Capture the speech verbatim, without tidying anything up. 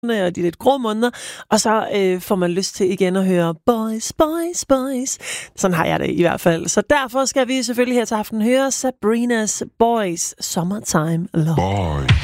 og de lidt grå måneder, og så øh, får man lyst til igen at høre Boys, Boys, Boys. Sådan har jeg det i hvert fald. Så derfor skal vi selvfølgelig her til aften høre Sabrinas Boys Summertime Love. Boy.